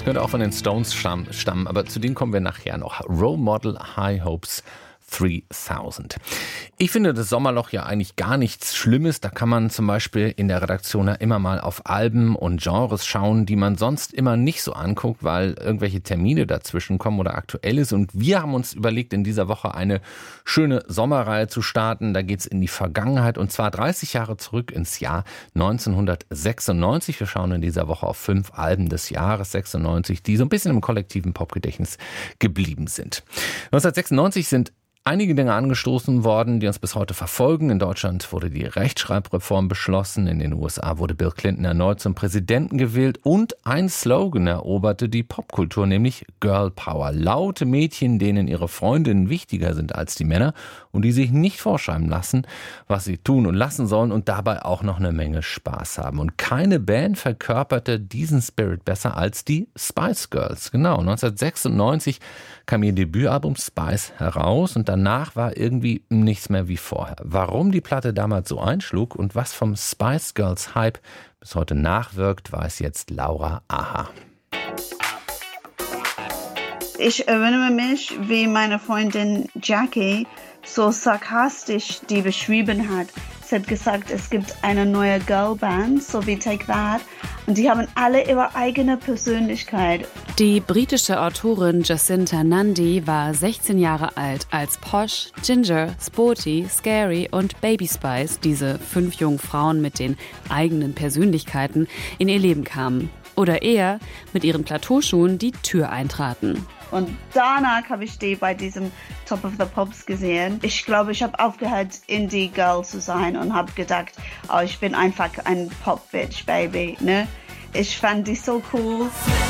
könnte auch von den Stones stammen, aber zu denen kommen wir nachher noch. Role Model High Hopes 3000. Ich finde das Sommerloch ja eigentlich gar nichts Schlimmes. Da kann man zum Beispiel in der Redaktion ja immer mal auf Alben und Genres schauen, die man sonst immer nicht so anguckt, weil irgendwelche Termine dazwischen kommen oder aktuell ist. Und wir haben uns überlegt, in dieser Woche eine schöne Sommerreihe zu starten. Da geht's in die Vergangenheit und zwar 30 Jahre zurück ins Jahr 1996. Wir schauen in dieser Woche auf 5 Alben des Jahres 96, die so ein bisschen im kollektiven Popgedächtnis geblieben sind. 1996 sind einige Dinge angestoßen worden, die uns bis heute verfolgen. In Deutschland wurde die Rechtschreibreform beschlossen. In den USA wurde Bill Clinton erneut zum Präsidenten gewählt. Und ein Slogan eroberte die Popkultur, nämlich Girl Power. Laute Mädchen, denen ihre Freundinnen wichtiger sind als die Männer und die sich nicht vorschreiben lassen, was sie tun und lassen sollen und dabei auch noch eine Menge Spaß haben. Und keine Band verkörperte diesen Spirit besser als die Spice Girls. Genau, 1996 kam ihr Debütalbum Spice heraus und danach war irgendwie nichts mehr wie vorher. Warum die Platte damals so einschlug und was vom Spice Girls Hype bis heute nachwirkt, weiß jetzt Laura Aha. Ich erinnere mich, wie meine Freundin Jackie so sarkastisch die beschrieben hat. Sie hat gesagt, es gibt eine neue Girlband, so wie Take That, und die haben alle ihre eigene Persönlichkeit. Die britische Autorin Jacinta Nundy war 16 Jahre alt, als Posh, Ginger, Sporty, Scary und Baby Spice, diese 5 jungen Frauen mit den eigenen Persönlichkeiten, in ihr Leben kamen. Oder eher mit ihren Plateauschuhen die Tür eintraten. Und danach habe ich die bei diesem Top of the Pops gesehen. Ich glaube, ich habe aufgehört, Indie-Girl zu sein und habe gedacht, oh, ich bin einfach ein Pop-Bitch-Baby. Ne? Ich fand die so cool.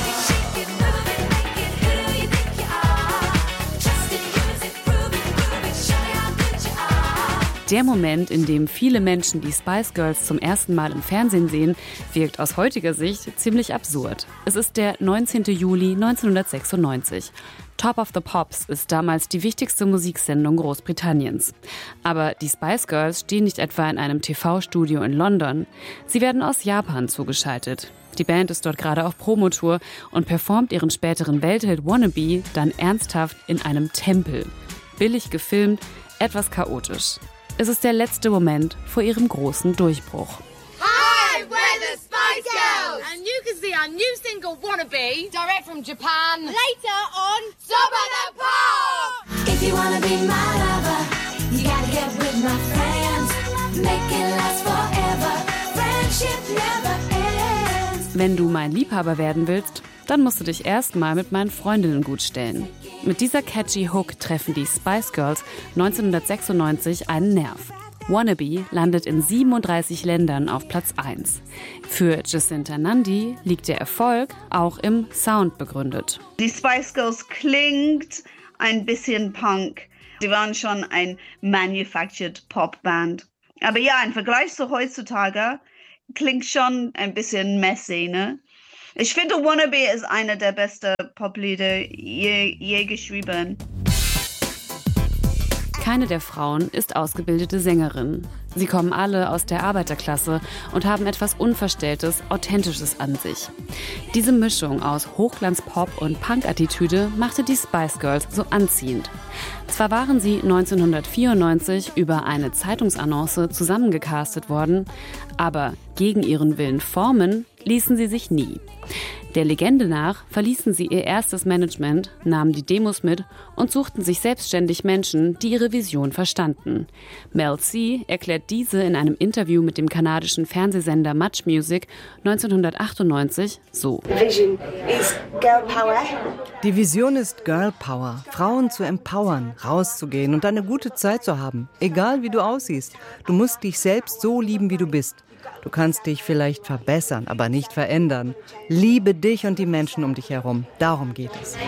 Der Moment, in dem viele Menschen die Spice Girls zum ersten Mal im Fernsehen sehen, wirkt aus heutiger Sicht ziemlich absurd. Es ist der 19. Juli 1996. Top of the Pops ist damals die wichtigste Musiksendung Großbritanniens. Aber die Spice Girls stehen nicht etwa in einem TV-Studio in London. Sie werden aus Japan zugeschaltet. Die Band ist dort gerade auf Promotour und performt ihren späteren Welthit Wannabe dann ernsthaft in einem Tempel. Billig gefilmt, etwas chaotisch. Es ist der letzte Moment vor ihrem großen Durchbruch. Hi, we're the Spice Girls! And you can see our new single, Wannabe, direct from Japan, later on Top of the Pops! If you wanna be my lover, you gotta get with my friends. Make it last forever, friendship never ends. Wenn du mein Liebhaber werden willst, dann musst du dich erstmal mit meinen Freundinnen gut stellen. Mit dieser catchy Hook treffen die Spice Girls 1996 einen Nerv. Wannabe landet in 37 Ländern auf Platz 1. Für Jacinta Nundy liegt der Erfolg auch im Sound begründet. Die Spice Girls klingt ein bisschen Punk. Sie waren schon ein manufactured Popband. Aber ja, im Vergleich zu heutzutage klingt schon ein bisschen messy, ne? Ich finde, Wannabe ist einer der besten Poplieder je geschrieben. Keine der Frauen ist ausgebildete Sängerin. Sie kommen alle aus der Arbeiterklasse und haben etwas Unverstelltes, Authentisches an sich. Diese Mischung aus Hochglanz-Pop und Punk-Attitüde machte die Spice Girls so anziehend. Zwar waren sie 1994 über eine Zeitungsannonce zusammengecastet worden, aber gegen ihren Willen formen ließen sie sich nie. Der Legende nach verließen sie ihr erstes Management, nahmen die Demos mit und suchten sich selbstständig Menschen, die ihre Vision verstanden. Mel C erklärt diese in einem Interview mit dem kanadischen Fernsehsender Much Music 1998 so. Die Vision ist Girl Power, Frauen zu empowern, rauszugehen und eine gute Zeit zu haben, egal wie du aussiehst. Du musst dich selbst so lieben, wie du bist. Du kannst dich vielleicht verbessern, aber nicht verändern. Liebe dich und die Menschen um dich herum. Darum geht es.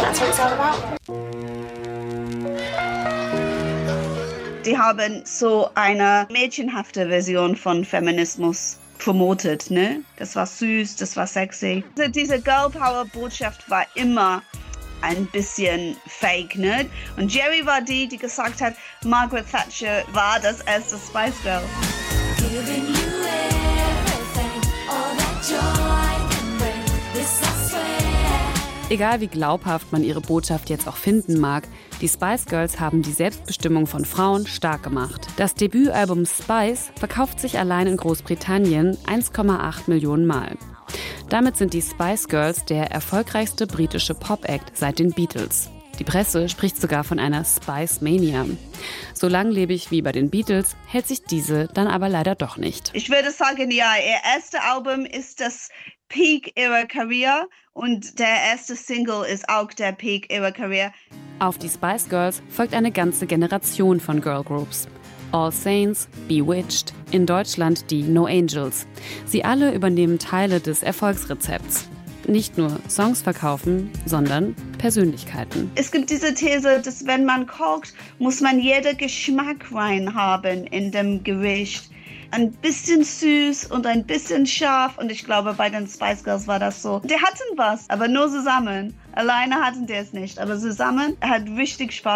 Die haben so eine mädchenhafte Version von Feminismus promotet, ne? Das war süß, das war sexy. Diese Girl Power Botschaft war immer ein bisschen fake, ne? Und Jerry war die gesagt hat, Margaret Thatcher war das erste Spice Girl. Giving you everything, all that joy can bring. This I swear. Egal wie glaubhaft man ihre Botschaft jetzt auch finden mag, die Spice Girls haben die Selbstbestimmung von Frauen stark gemacht. Das Debütalbum Spice verkauft sich allein in Großbritannien 1,8 Millionen Mal. Damit sind die Spice Girls der erfolgreichste britische Pop-Act seit den Beatles. Die Presse spricht sogar von einer Spice Mania. So langlebig wie bei den Beatles hält sich diese dann aber leider doch nicht. Ich würde sagen, ja, ihr erstes Album ist das Peak ihrer Karriere und der erste Single ist auch der Peak ihrer Karriere. Auf die Spice Girls folgt eine ganze Generation von Girlgroups. All Saints, Bewitched, in Deutschland die No Angels. Sie alle übernehmen Teile des Erfolgsrezepts. Nicht nur Songs verkaufen, sondern Persönlichkeiten. Es gibt diese These, dass wenn man kocht, muss man jeden Geschmack rein haben in dem Gericht. Ein bisschen süß und ein bisschen scharf. Und ich glaube, bei den Spice Girls war das so. Die hatten was, aber nur zusammen. Alleine hatten die es nicht. Aber zusammen hat richtig Spaß